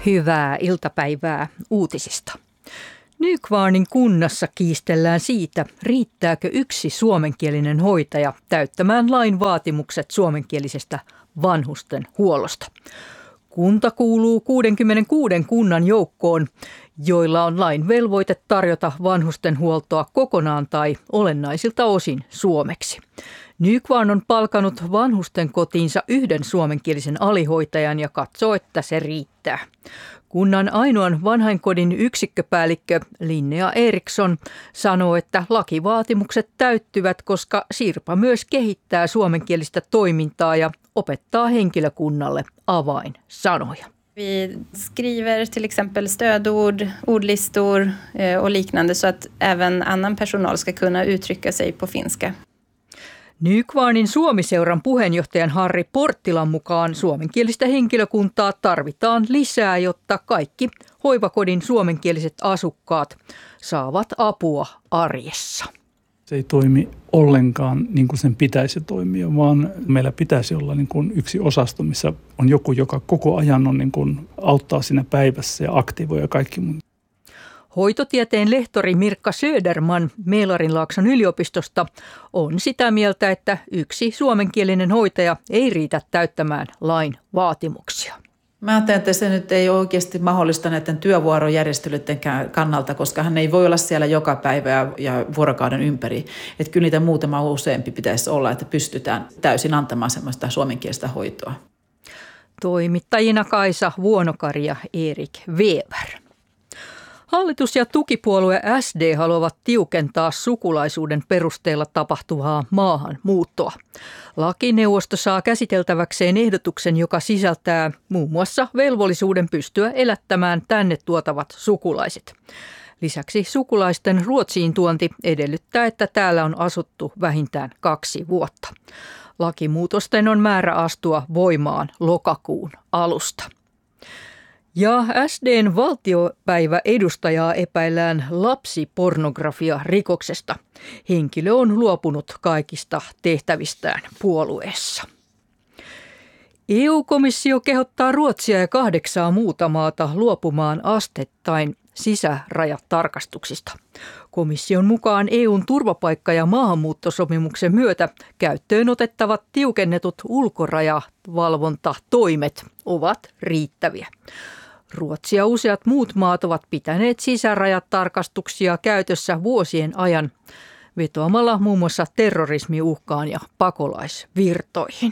Hyvää iltapäivää uutisista. Nykvarnin kunnassa kiistellään siitä, riittääkö yksi suomenkielinen hoitaja täyttämään lain vaatimukset suomenkielisestä vanhustenhuollosta. Kunta kuuluu 66 kunnan joukkoon, joilla on lain velvoite tarjota vanhustenhuoltoa kokonaan tai olennaisilta osin suomeksi. Nykvarn on palkanut vanhusten kotiinsa yhden suomenkielisen alihoitajan ja katsoo, että se riittää. Kunnan ainoan vanhainkodin yksikköpäällikkö Linnea Eriksson sanoo, että lakivaatimukset täyttyvät, koska Sirpa myös kehittää suomenkielistä toimintaa ja opettaa henkilökunnalle avainsanoja. Vi skriver till exempel stödord, ordlistor och liknande så att även annan personal ska kunna uttrycka sig på finska. Nykvarnin Suomi-seuran puheenjohtajan Harri Porttilan mukaan suomenkielistä henkilökuntaa tarvitaan lisää, jotta kaikki hoivakodin suomenkieliset asukkaat saavat apua arjessa. Se ei toimi ollenkaan niin kuin sen pitäisi toimia, vaan meillä pitäisi olla niin kuin yksi osasto, missä on joku, joka koko ajan on niin kuin auttaa siinä päivässä ja aktivoi ja kaikki mun. Hoitotieteen lehtori Mirkka Söderman Meelarinlaakson yliopistosta on sitä mieltä, että yksi suomenkielinen hoitaja ei riitä täyttämään lain vaatimuksia. Mä ajattelen, että se nyt ei ole oikeasti mahdollista näiden työvuorojärjestelyiden kannalta, koska hän ei voi olla siellä joka päivä ja vuorokauden ympäri. Että kyllä niitä muutama useampi pitäisi olla, että pystytään täysin antamaan semmoista suomenkielistä hoitoa. Toimittajina Kaisa Vuonokari ja Erik Weber. Hallitus ja tukipuolue SD haluavat tiukentaa sukulaisuuden perusteella tapahtuvaa maahanmuuttoa. Lakineuvosto saa käsiteltäväkseen ehdotuksen, joka sisältää muun muassa velvollisuuden pystyä elättämään tänne tuotavat sukulaiset. Lisäksi sukulaisten Ruotsiin tuonti edellyttää, että täällä on asuttu vähintään 2 vuotta. Lakimuutosten on määrä astua voimaan lokakuun alusta. Ja SD:n valtiopäiväedustajaa epäillään lapsipornografia-rikoksesta. Henkilö on luopunut kaikista tehtävistään puolueessa. EU-komissio kehottaa Ruotsia ja 8 muuta maata luopumaan astettain sisärajatarkastuksista. Komission mukaan EUn turvapaikka- ja maahanmuuttosopimuksen myötä käyttöön otettavat tiukennetut ulkorajavalvontatoimet ovat riittäviä. Ruotsi ja useat muut maat ovat pitäneet sisärajatarkastuksia käytössä vuosien ajan vetoamalla muun muassa terrorismiuhkaan ja pakolaisvirtoihin.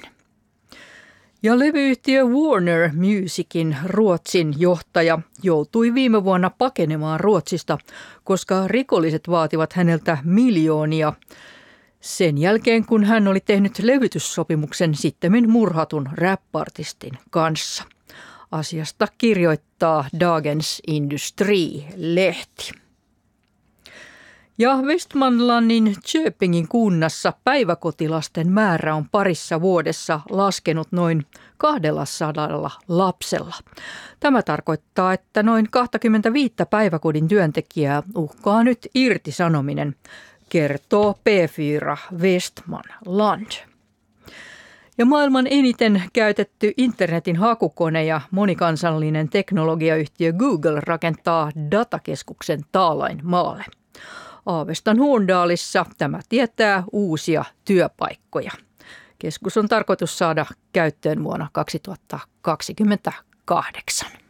Ja levyyhtiö Warner Musicin Ruotsin johtaja joutui viime vuonna pakenemaan Ruotsista, koska rikolliset vaativat häneltä miljoonia sen jälkeen, kun hän oli tehnyt levytyssopimuksen sittemmin murhatun rap-artistin kanssa. Asiasta kirjoittaa Dagens Industri-lehti. Ja Västmanlandin Köpingin kunnassa päiväkotilasten määrä on parissa vuodessa laskenut noin 200 lapsella. Tämä tarkoittaa, että noin 25 päiväkodin työntekijää uhkaa nyt irtisanominen, kertoo P4 Västmanland. Ja maailman eniten käytetty internetin hakukone ja monikansallinen teknologiayhtiö Google rakentaa datakeskuksen Taalainmaalle. Avestan Horndalissa tämä tietää uusia työpaikkoja. Keskus on tarkoitus saada käyttöön vuonna 2028.